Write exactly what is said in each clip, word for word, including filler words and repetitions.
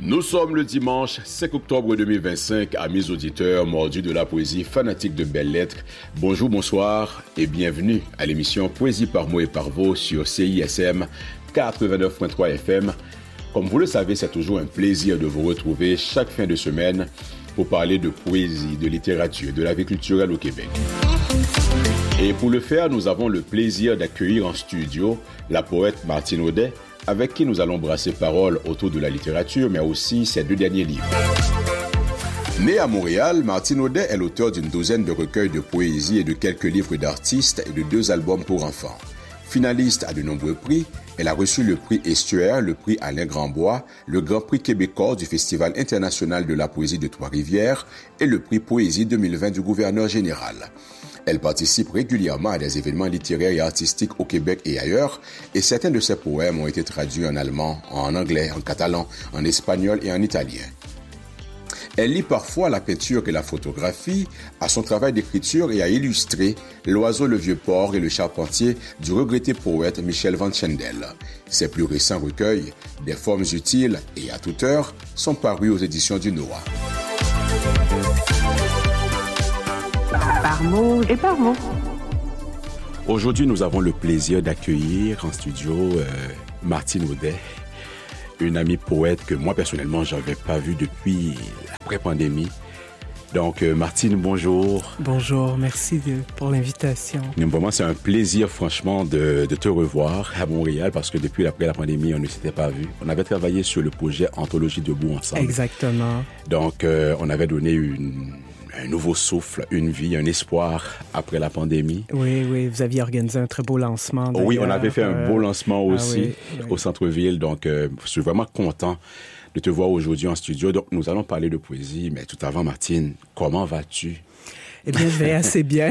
Nous sommes le dimanche cinq octobre deux mille vingt-cinq, amis auditeurs, mordus de la poésie, fanatiques de belles lettres. Bonjour, bonsoir et bienvenue à l'émission Poésie par mots et par vous sur C I S M quatre-vingt-neuf virgule trois F M. Comme vous le savez, c'est toujours un plaisir de vous retrouver chaque fin de semaine pour parler de poésie, de littérature, de la vie culturelle au Québec. Et pour le faire, nous avons le plaisir d'accueillir en studio la poète Martine Audet, avec qui nous allons brasser parole autour de la littérature, mais aussi ses deux derniers livres. Née à Montréal, Martine Audet est l'auteur d'une douzaine de recueils de poésie et de quelques livres d'artistes et de deux albums pour enfants. Finaliste à de nombreux prix, elle a reçu le prix Estuaire, le prix Alain Grandbois, le Grand Prix québécois du Festival international de la poésie de Trois-Rivières et le prix Poésie deux mille vingt du gouverneur général. Elle participe régulièrement à des événements littéraires et artistiques au Québec et ailleurs, et certains de ses poèmes ont été traduits en allemand, en anglais, en catalan, en espagnol et en italien. Elle lie parfois la peinture et la photographie à son travail d'écriture et a illustré L'oiseau, le vieux port et le charpentier du regretté poète Michel Van Chendel. Ses plus récents recueils, Des formes utiles et À toute heure, sont parus aux éditions du Noah. Par mots et par mots. Aujourd'hui, nous avons le plaisir d'accueillir en studio euh, Martine Audet, une amie poète que moi, personnellement, je n'avais pas vue depuis l'après-pandémie. Donc, euh, Martine, bonjour. Bonjour, merci de, pour l'invitation. Vraiment, c'est un plaisir, franchement, de, de te revoir à Montréal, parce que depuis l'après la pandémie, on ne s'était pas vu. On avait travaillé sur le projet Anthologie debout ensemble. Exactement. Donc, euh, on avait donné une... un nouveau souffle, une vie, un espoir après la pandémie. Oui, oui, vous aviez organisé un très beau lancement. D'ailleurs. Oui, on avait fait un euh... beau lancement aussi ah, oui, oui. au centre-ville. Donc, euh, je suis vraiment content de te voir aujourd'hui en studio. Donc, nous allons parler de poésie. Mais tout avant, Martine, comment vas-tu? Eh bien, je vais assez bien.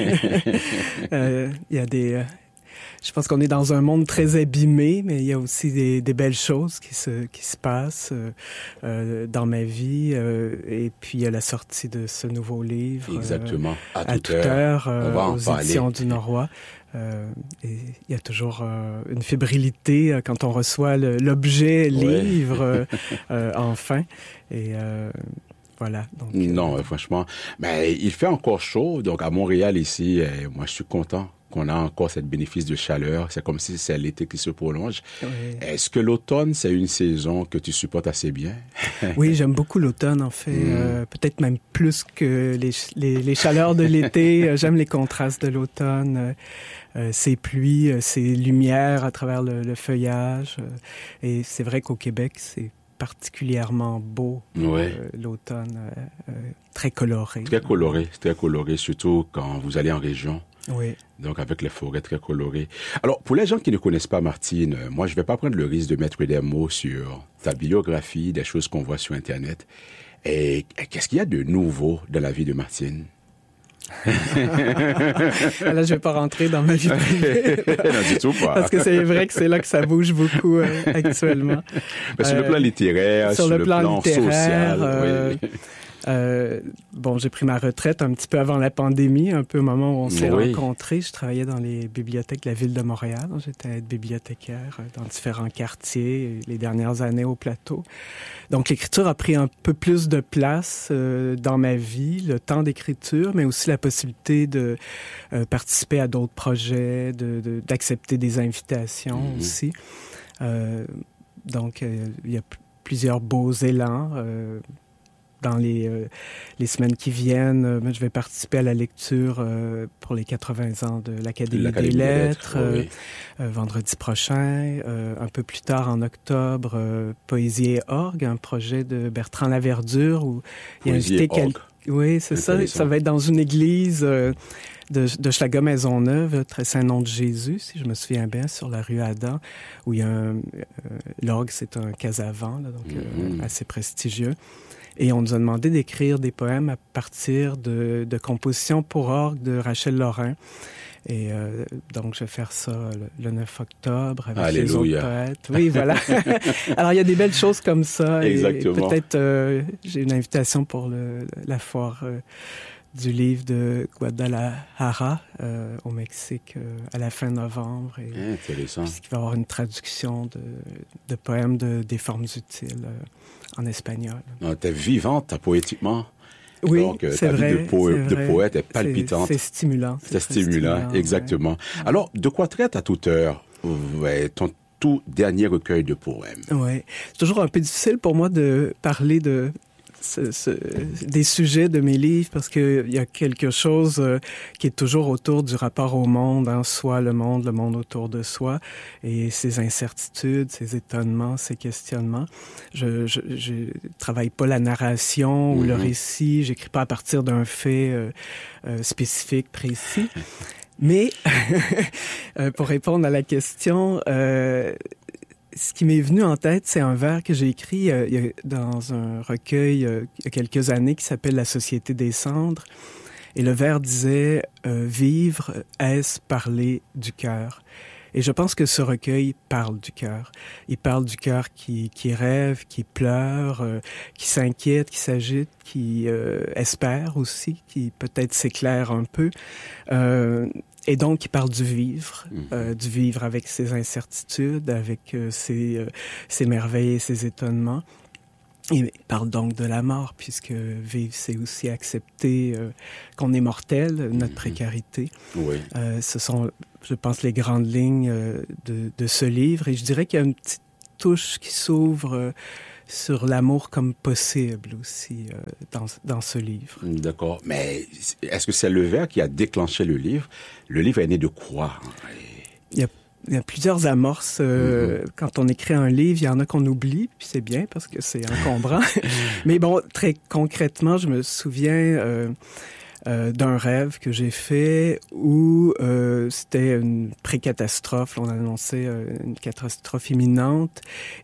euh, il y a des... Euh... Je pense qu'on est dans un monde très abîmé, mais il y a aussi des, des belles choses qui se, qui se passent euh, euh, dans ma vie. Euh, et puis, il y a la sortie de ce nouveau livre. Exactement. Euh, à, à toute heure, heure euh, on va aux parler. Éditions du Noroît. Euh, et il y a toujours euh, une fébrilité euh, quand on reçoit le, l'objet ouais. livre, euh, euh, enfin. Et... Euh, Voilà. Donc, non, euh... franchement. Mais il fait encore chaud. Donc, à Montréal, ici, euh, moi, je suis content qu'on a encore ce bénéfice de chaleur. C'est comme si c'est l'été qui se prolonge. Oui. Est-ce que l'automne, c'est une saison que tu supportes assez bien? Oui, j'aime beaucoup l'automne, en fait. Mm. Euh, peut-être même plus que les, les, les chaleurs de l'été. J'aime les contrastes de l'automne. Euh, ces pluies, ces lumières à travers le, le feuillage. Et c'est vrai qu'au Québec, c'est particulièrement beau, ouais. euh, l'automne, euh, euh, très coloré. Très coloré, très coloré, surtout quand vous allez en région. Oui. Donc, avec les forêts très colorées. Alors, pour les gens qui ne connaissent pas Martine, moi, je ne vais pas prendre le risque de mettre des mots sur ta biographie, des choses qu'on voit sur Internet. Et qu'est-ce qu'il y a de nouveau dans la vie de Martine? Là, je vais pas rentrer dans ma vie privée. Non, du tout pas. Parce que c'est vrai que c'est là que ça bouge beaucoup euh, actuellement. Mais sur euh, le plan littéraire, sur, sur le, le plan, plan social. Euh, oui. Euh, bon, j'ai pris ma retraite un petit peu avant la pandémie, un peu au moment où on s'est oui. rencontrés. Je travaillais dans les bibliothèques de la ville de Montréal. J'étais bibliothécaire dans différents quartiers les dernières années au plateau. Donc, l'écriture a pris un peu plus de place euh, dans ma vie, le temps d'écriture, mais aussi la possibilité de euh, participer à d'autres projets, de, de, d'accepter des invitations mmh. aussi. Euh, donc, euh, il y a p- plusieurs beaux élans. Euh, Dans les, euh, les semaines qui viennent, euh, je vais participer à la lecture euh, pour les quatre-vingts ans de l'Académie, L'Académie des Lettres, des lettres oui. euh, euh, vendredi prochain. Euh, un peu plus tard, en octobre, euh, Poésie et orgue, un projet de Bertrand Laverdure où il a invité quelques... Oui, c'est ça. Ça va être dans une église euh, de, de Schlager Maisonneuve, Très Saint-Nom de Jésus, si je me souviens bien, sur la rue Adam, où il y a un... Euh, l'orgue, c'est un casavant, là, donc mm-hmm. euh, assez prestigieux. Et on nous a demandé d'écrire des poèmes à partir de, de compositions pour orgue de Rachel Lorrain. Et euh, donc, je vais faire ça le, le neuf octobre avec Alléluia. Les autres poètes. Oui, voilà. Alors, il y a des belles choses comme ça. Exactement. Et peut-être, euh, j'ai une invitation pour le, la foire euh, du livre de Guadalajara euh, au Mexique euh, à la fin novembre. Et, intéressant. Puisqu'il va y avoir une traduction de, de poèmes de, des formes utiles euh, en espagnol. Ah, t'es vivante, t'as poétiquement. Oui, donc, c'est ta vrai. vie de, po- c'est de vrai. poète est palpitante. C'est, c'est stimulant. C'est, c'est stimulant, stimulant, exactement. Ouais. Alors, de quoi traite à toute heure ouais, ton tout dernier recueil de poèmes? Oui, c'est toujours un peu difficile pour moi de parler de ce, ce, des sujets de mes livres parce qu'il y a quelque chose euh, qui est toujours autour du rapport au monde, hein, soi, le monde, le monde autour de soi, et ces incertitudes, ces étonnements, ces questionnements. Je, je, je travaille pas la narration ou mm-hmm. le récit, j'écris pas à partir d'un fait euh, euh, spécifique, précis. Mais, pour répondre à la question, euh, ce qui m'est venu en tête, c'est un vers que j'ai écrit euh, dans un recueil euh, il y a quelques années qui s'appelle « La Société des cendres ». Et le vers disait euh, « Vivre, est-ce parler du cœur ?» Et je pense que ce recueil parle du cœur. Il parle du cœur qui, qui rêve, qui pleure, euh, qui s'inquiète, qui s'agite, qui euh, espère aussi, qui peut-être s'éclaire un peu. Euh, et donc, il parle du vivre, euh, du vivre avec ses incertitudes, avec euh, ses, euh, ses merveilles et ses étonnements. Il parle donc de la mort, puisque vivre, c'est aussi accepter euh, qu'on est mortel, notre précarité. Oui. Euh, ce sont, je pense, les grandes lignes euh, de, de ce livre. Et je dirais qu'il y a une petite touche qui s'ouvre euh, sur l'amour comme possible aussi euh, dans, dans ce livre. D'accord. Mais est-ce que c'est le vers qui a déclenché le livre? Le livre est né de quoi? Il y a Il y a plusieurs amorces. Euh, mm-hmm. Quand on écrit un livre, il y en a qu'on oublie, puis c'est bien parce que c'est encombrant. Mais bon, très concrètement, je me souviens euh, euh, d'un rêve que j'ai fait où euh, c'était une pré-catastrophe. On annonçait euh, une catastrophe imminente.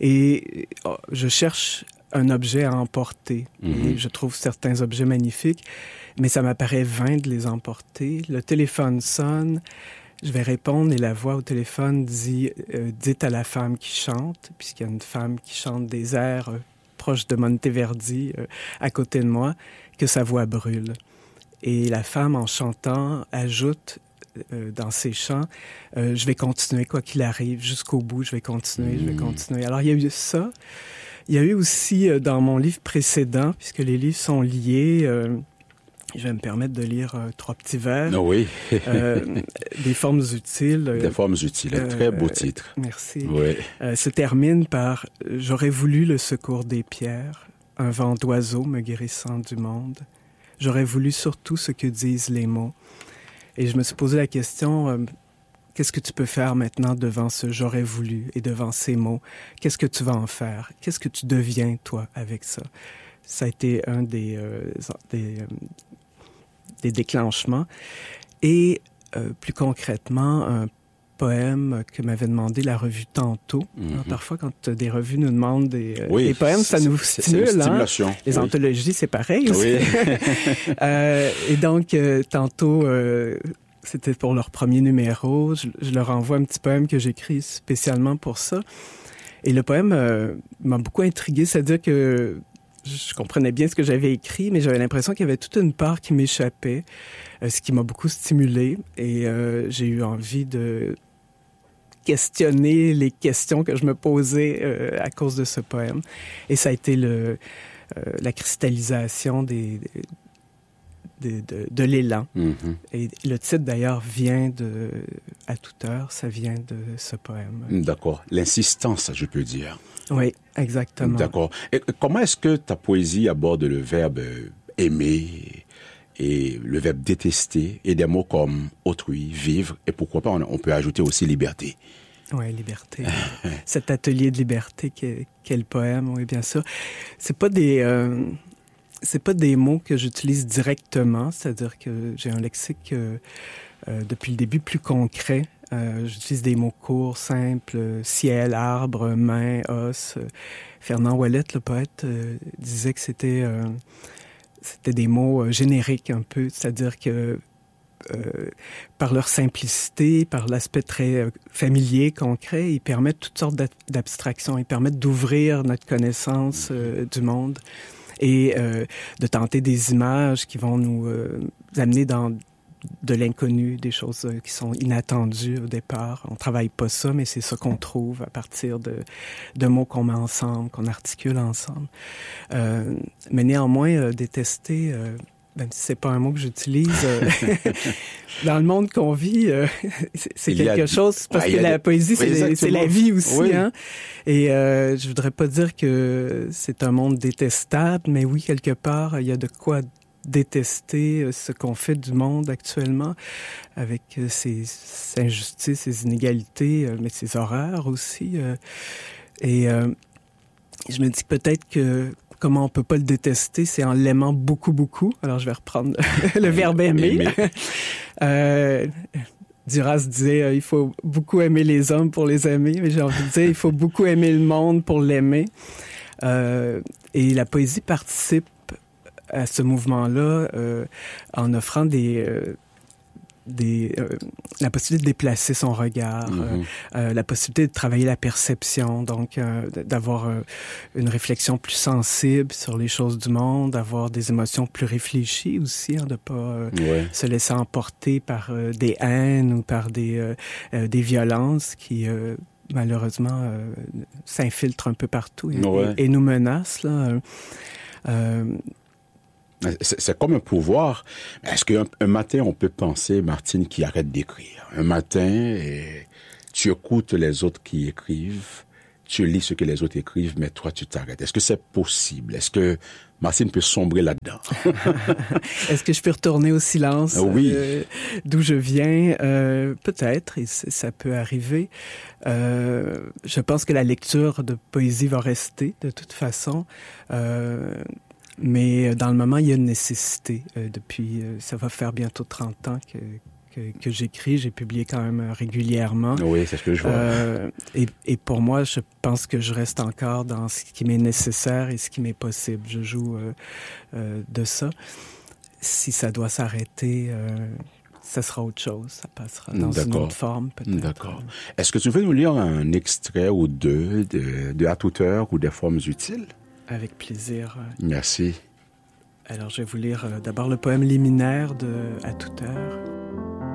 Et oh, je cherche un objet à emporter. Mm-hmm. Et je trouve certains objets magnifiques, mais ça m'apparaît vain de les emporter. Le téléphone sonne. Je vais répondre et la voix au téléphone dit euh, « Dites à la femme qui chante », puisqu'il y a une femme qui chante des airs euh, proches de Monteverdi euh, à côté de moi, que sa voix brûle. Et la femme, en chantant, ajoute euh, dans ses chants euh, « Je vais continuer quoi qu'il arrive, jusqu'au bout, je vais continuer, mmh. je vais continuer ». Alors, il y a eu ça. Il y a eu aussi, euh, dans mon livre précédent, puisque les livres sont liés... Euh, Je vais me permettre de lire euh, trois petits vers. Oh oui. euh, des formes utiles. Euh, des formes utiles, un très beau titre. Euh, merci. Oui. Euh, se termine par « J'aurais voulu le secours des pierres, un vent d'oiseau me guérissant du monde. J'aurais voulu surtout ce que disent les mots. » Et je me suis posé la question, euh, qu'est-ce que tu peux faire maintenant devant ce « j'aurais voulu » et devant ces mots? Qu'est-ce que tu vas en faire? Qu'est-ce que tu deviens, toi, avec ça? Ça a été un des... Euh, des euh, des déclenchements. Et euh, plus concrètement, un poème que m'avait demandé la revue Tantôt. Mm-hmm. Alors, parfois, quand des revues nous demandent des, euh, oui, des poèmes, ça nous stimule. C'est une stimulation. Hein? Les oui. anthologies, c'est pareil aussi. Oui. euh, et donc, euh, Tantôt, euh, c'était pour leur premier numéro. Je, je leur envoie un petit poème que j'écris spécialement pour ça. Et le poème euh, m'a beaucoup intrigué. C'est-à-dire que je comprenais bien ce que j'avais écrit, mais j'avais l'impression qu'il y avait toute une part qui m'échappait, euh, ce qui m'a beaucoup stimulé. Et euh, j'ai eu envie de questionner les questions que je me posais euh, à cause de ce poème. Et ça a été le, euh, la cristallisation des, des, de, de l'élan. Mm-hmm. Et le titre, d'ailleurs, vient de... À toute heure, ça vient de ce poème. D'accord. L'insistance, je peux dire. Oui, exactement. D'accord. Et comment est-ce que ta poésie aborde le verbe aimer et le verbe détester et des mots comme autrui, vivre et pourquoi pas on, on peut ajouter aussi liberté? Oui, liberté. Cet atelier de liberté qu'est, qu'est le poème, oui, bien sûr. C'est pas des euh, c'est pas des mots que j'utilise directement, c'est-à-dire que j'ai un lexique euh, euh, depuis le début plus concret. Euh, j'utilise des mots courts, simples, euh, ciel, arbre, main, os. Euh, Fernand Ouellet, le poète, euh, disait que c'était, euh, c'était des mots euh, génériques un peu, c'est-à-dire que euh, par leur simplicité, par l'aspect très euh, familier, concret, ils permettent toutes sortes d'abstractions, ils permettent d'ouvrir notre connaissance euh, du monde. et euh, de tenter des images qui vont nous euh, amener dans de l'inconnu, des choses euh, qui sont inattendues au départ. On travaille pas ça, mais c'est ça qu'on trouve à partir de, de mots qu'on met ensemble, qu'on articule ensemble. Euh, mais néanmoins, euh, détester... Euh, même si c'est pas un mot que j'utilise, euh, dans le monde qu'on vit, euh, c'est, c'est quelque a... chose, parce ah, que la des... poésie, c'est, oui, c'est la vie aussi. Oui. Hein? Et euh, je voudrais pas dire que c'est un monde détestable, mais oui, quelque part, il y a de quoi détester ce qu'on fait du monde actuellement, avec ses, ses injustices, ses inégalités, mais ses horreurs aussi. Et euh, je me dis peut-être que comment on peut pas le détester, c'est en l'aimant beaucoup, beaucoup. Alors, je vais reprendre le verbe aimer. aimer. euh, Duras disait, euh, il faut beaucoup aimer les hommes pour les aimer, mais j'ai envie de dire, il faut beaucoup aimer le monde pour l'aimer. Euh, et la poésie participe à ce mouvement-là euh, en offrant des... Euh, Des, euh, la possibilité de déplacer son regard, mm-hmm. euh, euh, la possibilité de travailler la perception, donc euh, d'avoir euh, une réflexion plus sensible sur les choses du monde, d'avoir des émotions plus réfléchies aussi, hein, de pas euh, ouais. se laisser emporter par euh, des haines ou par des, euh, euh, des violences qui... Euh, malheureusement, euh, s'infiltrent un peu partout et, ouais. et, et nous menacent, là. Euh, C'est, c'est comme un pouvoir. Est-ce qu'un un matin, on peut penser, Martine, qui arrête d'écrire? Un matin, et tu écoutes les autres qui écrivent, tu lis ce que les autres écrivent, mais toi, tu t'arrêtes. Est-ce que c'est possible? Est-ce que Martine peut sombrer là-dedans? Est-ce que je peux retourner au silence? Oui. Euh, d'où je viens? Euh, peut-être, et ça peut arriver. Euh, je pense que la lecture de poésie va rester, de toute façon. Euh, Mais dans le moment, il y a une nécessité. Euh, depuis, euh, ça va faire bientôt trente ans que, que, que j'écris. J'ai publié quand même régulièrement. Oui, c'est ce que je vois. Euh, et, et pour moi, je pense que je reste encore dans ce qui m'est nécessaire et ce qui m'est possible. Je joue euh, euh, de ça. Si ça doit s'arrêter... Euh, ça sera autre chose, ça passera dans D'accord. une autre forme, peut-être. D'accord. Est-ce que tu veux nous lire un extrait ou deux de, de À toute heure ou des formes utiles? Avec plaisir. Merci. Alors, je vais vous lire d'abord le poème liminaire de À toute heure.